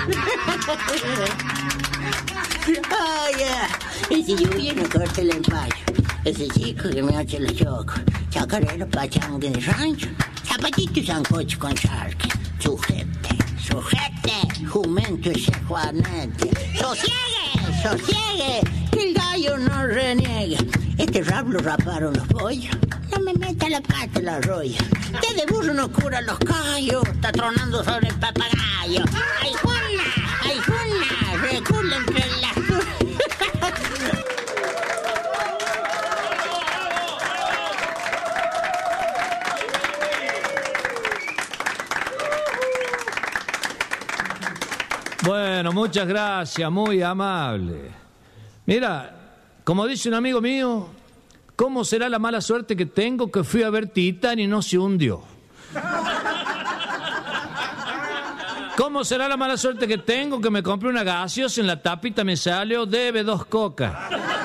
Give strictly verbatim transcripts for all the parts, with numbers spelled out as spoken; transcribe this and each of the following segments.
Oh, yeah. Ese Yuya no corta el empacho. Ese chico que me hace los chocos. Chacarero, pachanga de rancho. Zapatito sancocho con charque. Sujete, sujete. Jumento ese juanete. Sosiegue, sosiegue. Que el gallo no reniegue. Este rap lo raparon los pollos. No me meta la pata en la roya. Que de burro no cura los callos. Está tronando sobre el papagayo. ¡Ay, Juana! ¡Ay, Juana! Recula entre las... Bueno, muchas gracias, muy amable. Mira, como dice un amigo mío, ¿cómo será la mala suerte que tengo que fui a ver Titán y no se hundió? ¿Cómo será la mala suerte que tengo que me compré una gaseosa en la tapita me salió debe dos cocas?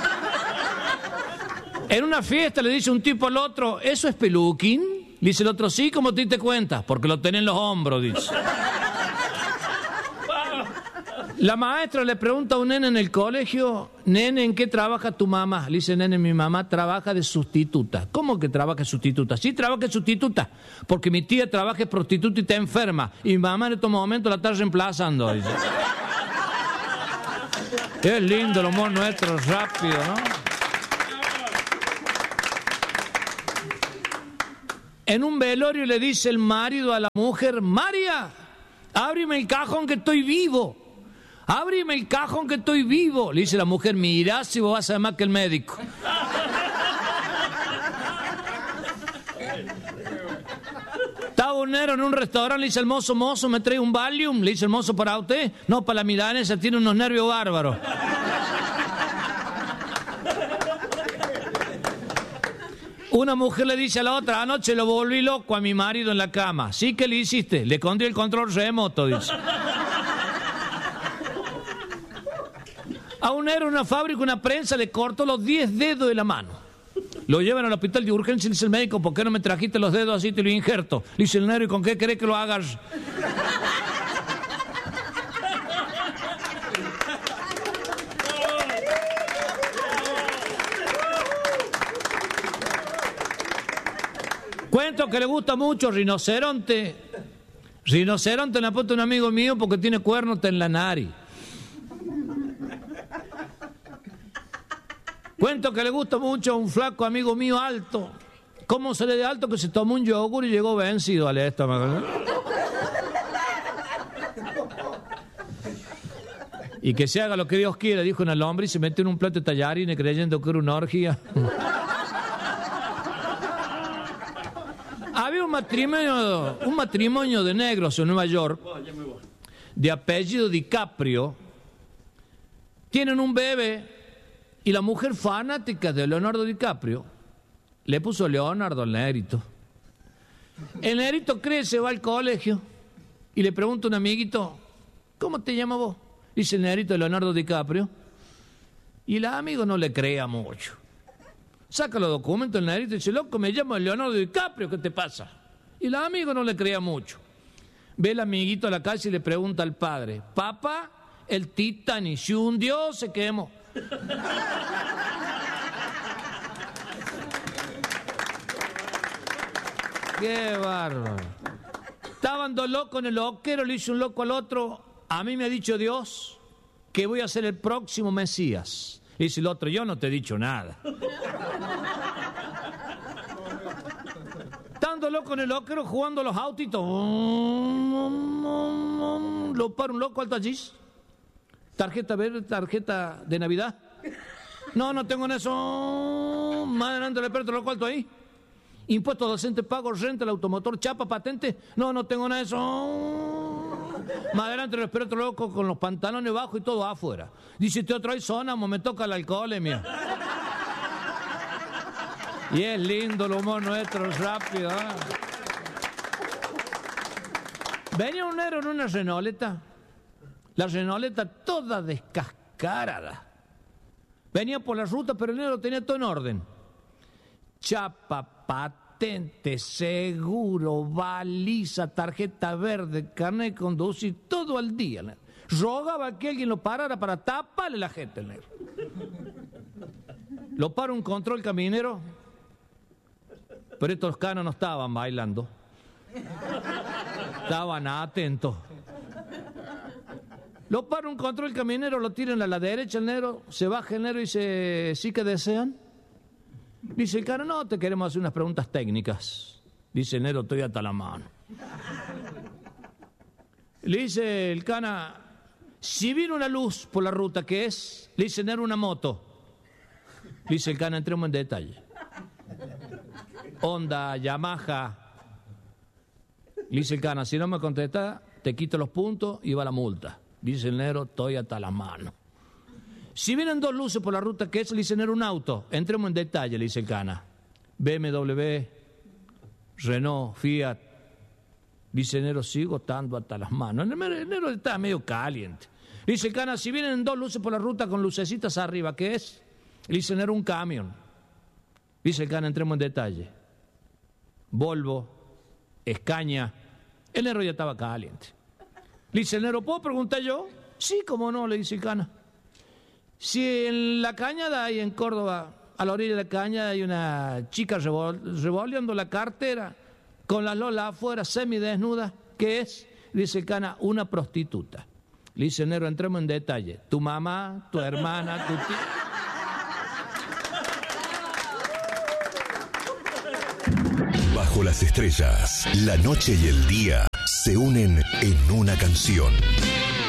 En una fiesta le dice un tipo al otro, ¿eso es peluquín? Le dice el otro, sí, ¿cómo te diste cuenta? Porque lo tenés en los hombros, dice. La maestra le pregunta a un nene en el colegio, nene, ¿en qué trabaja tu mamá? Le dice, nene, mi mamá trabaja de sustituta. ¿Cómo que trabaja de sustituta? Sí, trabaja de sustituta, porque mi tía trabaja de prostituta y está enferma, y mi mamá en estos momentos la está reemplazando. Dice. Qué lindo el humor nuestro, rápido, ¿no? En un velorio le dice el marido a la mujer, María, ábreme el cajón que estoy vivo. Ábreme el cajón que estoy vivo. Le dice la mujer, mira si vos vas a ser más que el médico. Estaba un negro en un restaurante, le dice el mozo, mozo, ¿me trae un Valium? Le dice el mozo, ¿para usted? No, para la milanesa, tiene unos nervios bárbaros. Una mujer le dice a la otra, anoche lo volví loco a mi marido en la cama. ¿Sí que le hiciste? Le escondí el control remoto, dice. A un negro en una fábrica, una prensa, le cortó los diez dedos de la mano. Lo llevan al hospital de urgencia y le dice el médico, ¿por qué no me trajiste los dedos así te lo injerto? Le dice el negro, ¿y con qué querés que lo hagas? Cuento que le gusta mucho rinoceronte. Rinoceronte le apunta un amigo mío porque tiene cuernos en la nariz. Cuento que le gusta mucho a un flaco amigo mío alto. ¿Cómo se le de alto? Que se tomó un yogur y llegó vencido al estómago. Y que se haga lo que Dios quiera, dijo una lombre y se metió en un plato de tallarines creyendo que era una orgía. Había un matrimonio, un matrimonio de negros en Nueva York, de apellido DiCaprio. Tienen un bebé. Y la mujer fanática de Leonardo DiCaprio le puso Leonardo al negrito. El negrito crece, va al colegio y le pregunta a un amiguito, ¿cómo te llamas vos? Dice el negrito de Leonardo DiCaprio. Y el amigo no le crea mucho. Saca los documentos el negrito y dice, loco, me llamo Leonardo DiCaprio, ¿qué te pasa? Y el amigo no le crea mucho. Ve el amiguito a la calle y le pregunta al padre, papá, el Titanic se hundió, se quemó. Qué bárbaro. Estaban dos locos en el loquero, le hizo un loco al otro. A mí me ha dicho Dios que voy a ser el próximo Mesías. Y dice el otro, yo no te he dicho nada. Estando loco en el loquero jugando los autitos. Lo para un loco al taxis. Tarjeta verde, tarjeta de Navidad. No, no tengo en eso. Más adelante le presto lo cuarto ahí. Impuestos docentes, pago, renta, el automotor, chapa, patente. No, no tengo en eso. Más adelante le espero otro loco con los pantalones bajos y todo afuera. Dice usted otro ahí, sonamo, me toca el alcohol, eh, mía. Y es lindo el humor nuestro, rápido. ¿eh? Venía un negro en una renoleta. La renoleta toda descascarada. Venía por la ruta, pero el negro tenía todo en orden. Chapa, patente, seguro, baliza, tarjeta verde, carnet de conducir, todo al día. rogaba que alguien lo parara para taparle la jeta al negro. Lo para un control caminero, pero estos canos no estaban bailando, estaban atentos. Lo para un control caminero, lo tiran a la derecha el negro, se baja el negro y dice, ¿sí que desean? Dice el cano, no, te queremos hacer unas preguntas técnicas. Dice el negro, estoy hasta la mano. Le dice el cana, si viene una luz por la ruta, ¿qué es? Le dice el negro, una moto. Le dice el cana, entremos en detalle. Honda, Yamaha. Le dice el cana, si no me contesta, te quito los puntos y va la multa. Dice el negro, estoy hasta la mano. Si vienen dos luces por la ruta, ¿qué es? Le dice el negro, un auto. Entremos en detalle, le dice el cana. B M W, Renault, Fiat. Dice el negro, sigo estando hasta las manos. El negro está medio caliente. Dice el cana, si vienen dos luces por la ruta con lucecitas arriba, ¿qué es? Le dice el negro, un camión. Dice el cana, entremos en detalle. Volvo, Escaña. El negro ya estaba caliente. Le dice el negro, ¿puedo preguntar yo? Sí, cómo no, le dice el cana. Si en la cañada hay en Córdoba, a la orilla de la cañada hay una chica revol- revoleando la cartera con las lolas afuera, semidesnuda, ¿qué es? Dice el cana, una prostituta. Le dice el negro, entremos en detalle. Tu mamá, tu hermana, tu tía. Bajo las estrellas, la noche y el día se unen en una canción.